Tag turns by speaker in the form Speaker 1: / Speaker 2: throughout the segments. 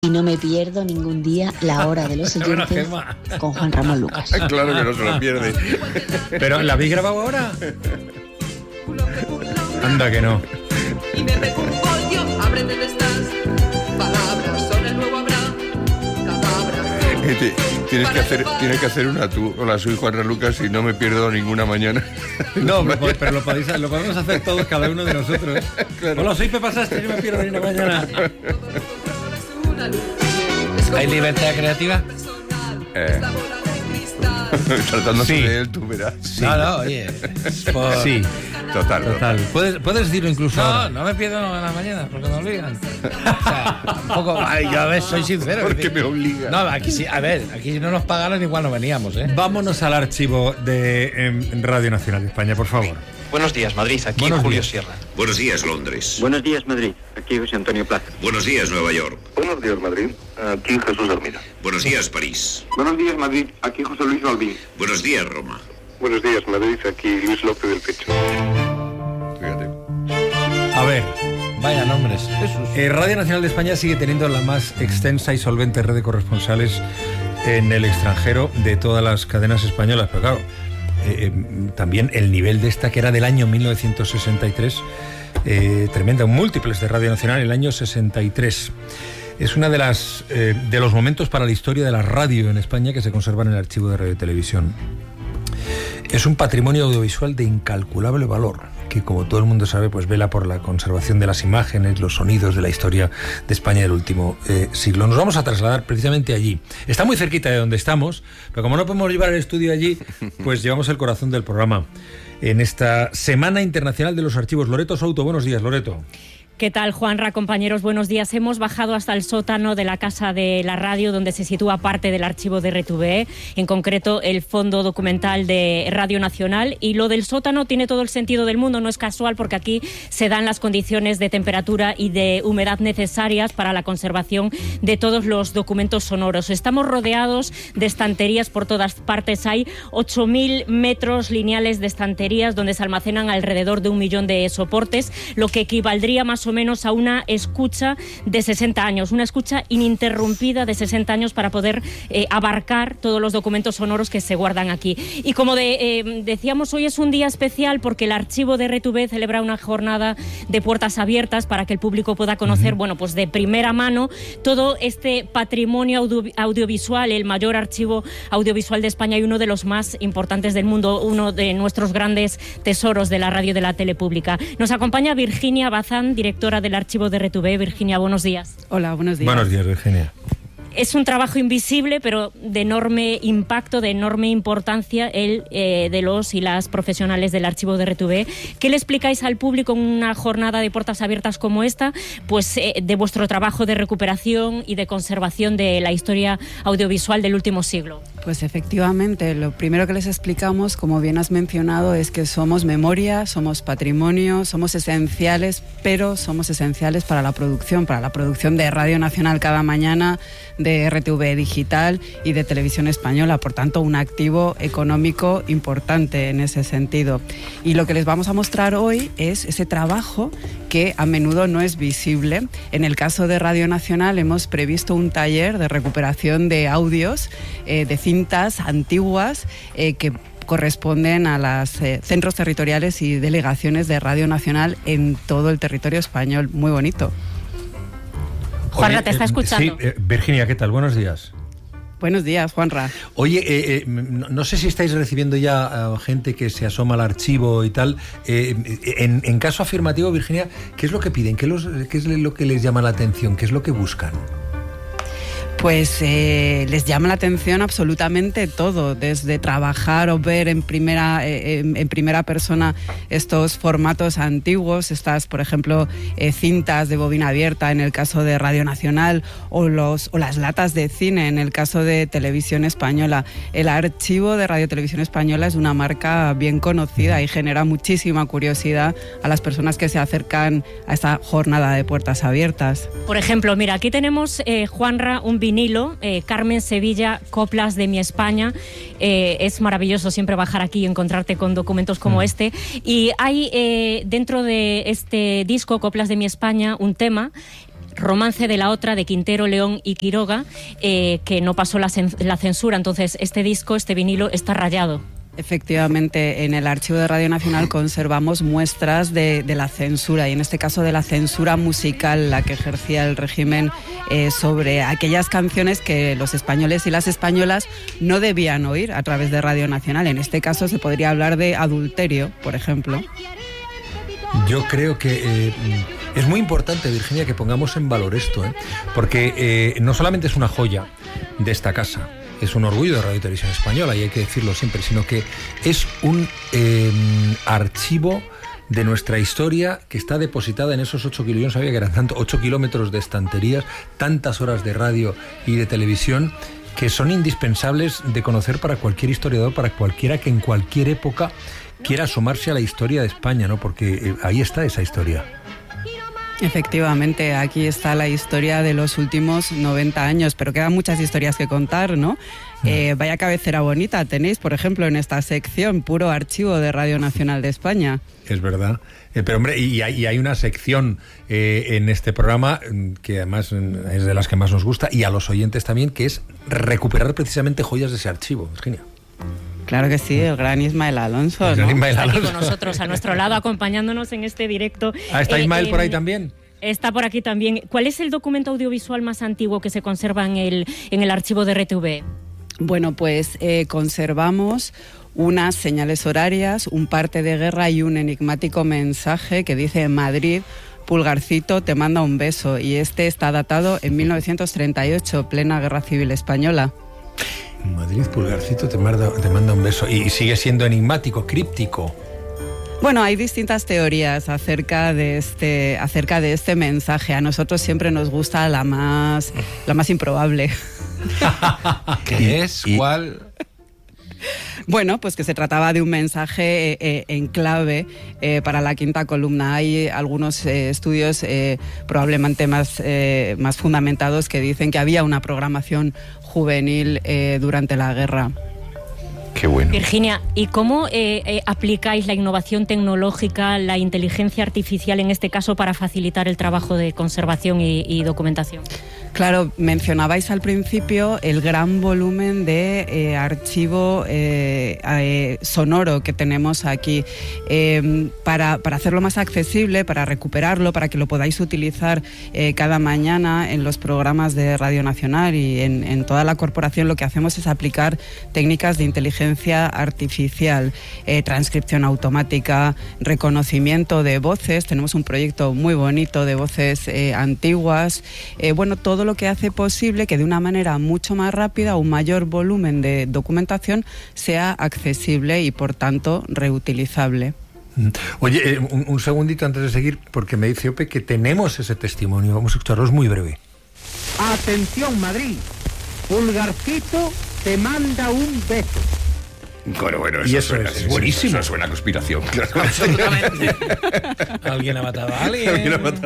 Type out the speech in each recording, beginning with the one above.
Speaker 1: Y no me pierdo ningún día la hora de los oyentes con Juan Ramón Lucas.
Speaker 2: Claro que no se lo pierde.
Speaker 3: ¿Pero la habéis grabado ahora? Anda que no.
Speaker 4: Y me pego un pollo, abre donde estás. Palabras son el nuevo habrá.
Speaker 2: Tienes que hacer una tú. Hola, soy Juan Ramón Lucas y no me pierdo ninguna mañana.
Speaker 3: No, pero lo podemos hacer todos, cada uno de nosotros. Claro. Hola, soy Pepa Sastre y no me pierdo ninguna mañana.
Speaker 5: ¿Hay libertad creativa?
Speaker 2: Tratándose
Speaker 3: Sí.
Speaker 2: de él, tú verás.
Speaker 3: Sí.
Speaker 5: No, oye.
Speaker 3: Sí,
Speaker 2: Total.
Speaker 3: Puedes decirlo incluso
Speaker 5: No,
Speaker 3: ahora.
Speaker 5: no me pierdo en las mañanas porque me obligan. O sea, tampoco. Ay, yo a ver, soy sincero.
Speaker 2: Porque me obliga.
Speaker 5: No, aquí sí, a ver, aquí no nos pagaron igual no veníamos, ¿eh?
Speaker 3: Vámonos al archivo de Radio Nacional de España, por favor.
Speaker 6: Buenos días, Madrid. Aquí
Speaker 3: Buenos
Speaker 6: Julio
Speaker 3: días.
Speaker 6: Sierra.
Speaker 7: Buenos días, Londres.
Speaker 8: Buenos días, Madrid. Aquí José Antonio Plaza.
Speaker 7: Buenos días, Nueva York.
Speaker 8: Buenos días, Madrid. Aquí Jesús Hermida.
Speaker 7: Buenos días, París.
Speaker 8: Buenos días, Madrid. Aquí José Luis Balbín.
Speaker 7: Buenos días, Roma.
Speaker 8: Buenos días, Madrid. Aquí Luis López del Pecho.
Speaker 2: Fíjate.
Speaker 3: A ver,
Speaker 5: Vaya nombres. Jesús.
Speaker 3: Radio Nacional de España sigue teniendo la más extensa y solvente red de corresponsales en el extranjero de todas las cadenas españolas, pero claro, también el nivel de esta, que era del año 1963, tremenda, múltiples de Radio Nacional en el año 63. Es una de los momentos para la historia de la radio en España que se conserva en el archivo de Radio y Televisión. Es un patrimonio audiovisual de incalculable valor, que, como todo el mundo sabe, pues vela por la conservación de las imágenes, los sonidos de la historia de España del último siglo. Nos vamos a trasladar precisamente allí. Está muy cerquita de donde estamos, pero como no podemos llevar el estudio allí, pues llevamos el corazón del programa en esta Semana Internacional de los Archivos. Loreto Souto, buenos días, Loreto.
Speaker 9: ¿Qué tal, Juanra? Compañeros, buenos días. Hemos bajado hasta el sótano de la Casa de la Radio, donde se sitúa parte del archivo de RTV, en concreto el fondo documental de Radio Nacional. Y lo del sótano tiene todo el sentido del mundo, no es casual, porque aquí se dan las condiciones de temperatura y de humedad necesarias para la conservación de todos los documentos sonoros. Estamos rodeados de estanterías por todas partes. Hay 8.000 metros lineales de estanterías donde se almacenan alrededor de 1 millón de soportes, lo que equivaldría más o menos a una escucha de 60 años, una escucha ininterrumpida de 60 años para poder abarcar todos los documentos sonoros que se guardan aquí. Y como decíamos, hoy es un día especial porque el archivo de RTV celebra una jornada de puertas abiertas para que el público pueda conocer, bueno, pues de primera mano todo este patrimonio audiovisual, el mayor archivo audiovisual de España y uno de los más importantes del mundo, uno de nuestros grandes tesoros de la radio y de la tele pública. Nos acompaña Virginia Bazán, directora del archivo de RTV. Virginia, buenos días.
Speaker 10: Hola, buenos días.
Speaker 3: Buenos días, Virginia.
Speaker 9: Es un trabajo invisible, pero de enorme impacto, de enorme importancia, el de los y las profesionales del archivo de RTV. ¿Qué le explicáis al público en una jornada de puertas abiertas como esta? Pues de vuestro trabajo de recuperación y de conservación de la historia audiovisual del último siglo.
Speaker 10: Pues efectivamente, lo primero que les explicamos, como bien has mencionado, es que somos memoria, somos patrimonio, somos esenciales, pero somos esenciales para la producción de Radio Nacional cada mañana, de RTV Digital y de Televisión Española, por tanto un activo económico importante en ese sentido. Y lo que les vamos a mostrar hoy es ese trabajo que a menudo no es visible. En el caso de Radio Nacional hemos previsto un taller de recuperación de audios, de cintas antiguas que corresponden a los centros territoriales y delegaciones de Radio Nacional en todo el territorio español. Muy bonito.
Speaker 9: Juanra, te está escuchando.
Speaker 3: Sí, Virginia, ¿qué tal? Buenos días.
Speaker 10: Buenos días, Juanra.
Speaker 3: Oye, no sé si estáis recibiendo ya gente que se asoma al archivo y tal. En caso afirmativo, Virginia, ¿qué es lo que piden? ¿Qué es lo que les llama la atención? ¿Qué es lo que buscan?
Speaker 10: Pues les llama la atención absolutamente todo, desde trabajar o ver en primera persona estos formatos antiguos, estas, por ejemplo, cintas de bobina abierta en el caso de Radio Nacional o las latas de cine en el caso de Televisión Española. El archivo de Radio Televisión Española es una marca bien conocida y genera muchísima curiosidad a las personas que se acercan a esta jornada de puertas abiertas.
Speaker 9: Por ejemplo, mira, aquí tenemos, Juanra, un vinilo, Carmen Sevilla, Coplas de mi España. Es maravilloso siempre bajar aquí y encontrarte con documentos como este. Y hay dentro de este disco, Coplas de mi España, un tema Romance de la otra, de Quintero, León y Quiroga, que no pasó la censura. Entonces, este disco, este vinilo, está rayado.
Speaker 10: Efectivamente, en el Archivo de Radio Nacional conservamos muestras de la censura, y en este caso de la censura musical, la que ejercía el régimen sobre aquellas canciones que los españoles y las españolas no debían oír a través de Radio Nacional. En este caso se podría hablar de adulterio, por ejemplo.
Speaker 3: Yo creo que es muy importante, Virginia, que pongamos en valor esto, porque no solamente es una joya de esta casa, es un orgullo de Radio y Televisión Española, y hay que decirlo siempre, sino que es un archivo de nuestra historia que está depositada en esos 8 kilómetros, yo no sabía que eran tanto, 8 kilómetros de estanterías, tantas horas de radio y de televisión, que son indispensables de conocer para cualquier historiador, para cualquiera que en cualquier época quiera asomarse a la historia de España, ¿no? Porque ahí está esa historia.
Speaker 10: Efectivamente, aquí está la historia de los últimos 90 años, pero quedan muchas historias que contar, ¿no? Vaya cabecera bonita tenéis, por ejemplo, en esta sección, puro archivo de Radio Nacional de España.
Speaker 3: Es verdad. Pero hombre, y hay una sección en este programa que además es de las que más nos gusta, y a los oyentes también, que es recuperar precisamente joyas de ese archivo, Virginia.
Speaker 10: Claro que sí, el gran Ismael Alonso, ¿no?
Speaker 9: Está aquí con nosotros, a nuestro lado, acompañándonos en este directo.
Speaker 3: ¿Está Ismael por ahí también?
Speaker 9: Está por aquí también. ¿Cuál es el documento audiovisual más antiguo que se conserva en el archivo de RTV?
Speaker 10: Bueno, pues conservamos unas señales horarias, un parte de guerra y un enigmático mensaje que dice: Madrid, Pulgarcito te manda un beso. Y este está datado en 1938, plena Guerra Civil Española.
Speaker 3: Madrid, Pulgarcito te manda un beso. Y sigue siendo enigmático, críptico.
Speaker 10: Bueno, hay distintas teorías acerca de este mensaje. A nosotros siempre nos gusta la más improbable.
Speaker 5: ¿Qué es? ¿Cuál?
Speaker 10: Bueno, pues que se trataba de un mensaje en clave para la quinta columna. Hay algunos estudios probablemente más fundamentados que dicen que había una programación juvenil durante la guerra.
Speaker 2: Qué bueno.
Speaker 9: Virginia, ¿y cómo aplicáis la innovación tecnológica, la inteligencia artificial en este caso para facilitar el trabajo de conservación y documentación?
Speaker 10: Claro, mencionabais al principio el gran volumen de archivo sonoro que tenemos aquí. Para hacerlo más accesible, para recuperarlo, para que lo podáis utilizar cada mañana en los programas de Radio Nacional y en toda la corporación, lo que hacemos es aplicar técnicas de inteligencia artificial, transcripción automática, reconocimiento de voces. Tenemos un proyecto muy bonito de voces antiguas. Bueno, todo lo que hace posible que de una manera mucho más rápida un mayor volumen de documentación sea accesible y por tanto reutilizable.
Speaker 3: Oye, un segundito antes de seguir, porque me dice Ope que tenemos ese testimonio. Vamos a escucharlo, es muy breve.
Speaker 6: Atención, Madrid, Pulgarcito te manda un beso.
Speaker 2: Bueno,
Speaker 3: y eso es buenísimo.
Speaker 2: Eso suena a conspiración.
Speaker 5: Absolutamente. ¿Alguien ha matado a alguien?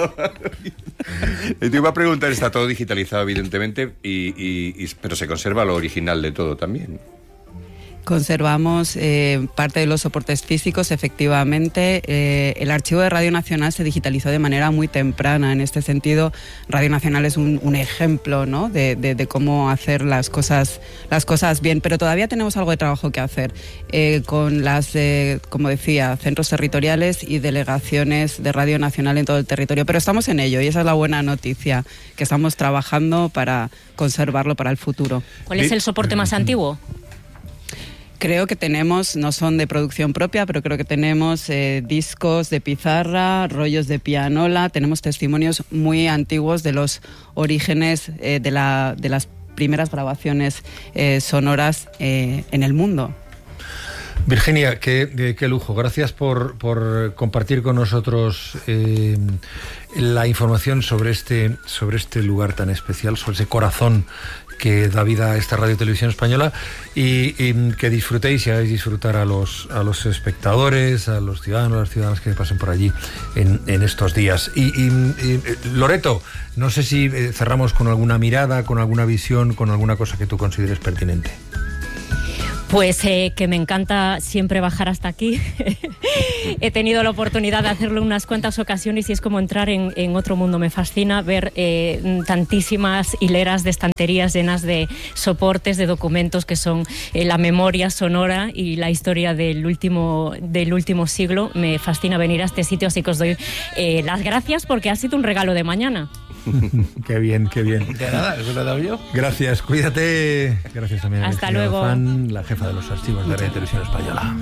Speaker 2: Te iba a preguntar, está todo digitalizado evidentemente, pero se conserva lo original de todo también.
Speaker 10: Conservamos parte de los soportes físicos, efectivamente. El archivo de Radio Nacional se digitalizó de manera muy temprana. En este sentido, Radio Nacional es un ejemplo, ¿no?, de cómo hacer las cosas bien. Pero todavía tenemos algo de trabajo que hacer con las, como decía, centros territoriales y delegaciones de Radio Nacional en todo el territorio. Pero estamos en ello y esa es la buena noticia, que estamos trabajando para conservarlo para el futuro.
Speaker 9: ¿Cuál es el soporte más antiguo?
Speaker 10: Creo que tenemos, no son de producción propia, pero creo que tenemos discos de pizarra, rollos de pianola, tenemos testimonios muy antiguos de los orígenes de las primeras grabaciones sonoras en el mundo.
Speaker 3: Virginia, qué lujo. Gracias por compartir con nosotros la información sobre este lugar tan especial, sobre ese corazón que da vida a esta Radio y Televisión Española, y que disfrutéis y hagáis disfrutar a los espectadores, a los ciudadanos, a las ciudadanas que pasen por allí en estos días. Y Loreto, no sé si cerramos con alguna mirada, con alguna visión, con alguna cosa que tú consideres pertinente.
Speaker 9: Pues que me encanta siempre bajar hasta aquí. He tenido la oportunidad de hacerlo unas cuantas ocasiones y es como entrar en otro mundo. Me fascina ver tantísimas hileras de estanterías llenas de soportes, de documentos que son la memoria sonora y la historia del último siglo. Me fascina venir a este sitio, así que os doy las gracias porque ha sido un regalo de mañana.
Speaker 3: Qué bien, qué bien.
Speaker 5: De nada, eso lo he dado yo.
Speaker 3: Gracias, cuídate. Gracias también a
Speaker 9: Hasta
Speaker 3: Virginia
Speaker 9: luego.
Speaker 3: Lozán, la jefa de los archivos de Radio Televisión Española.